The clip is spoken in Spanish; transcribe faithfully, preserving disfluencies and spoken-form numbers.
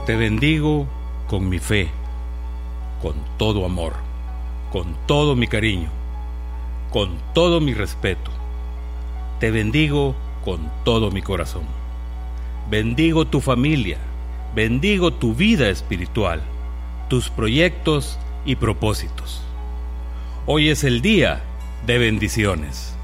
Te bendigo con mi fe, con todo amor, con todo mi cariño, con todo mi respeto. Te bendigo con todo mi corazón. Bendigo tu familia, bendigo tu vida espiritual, tus proyectos y propósitos. Hoy es el día de bendiciones.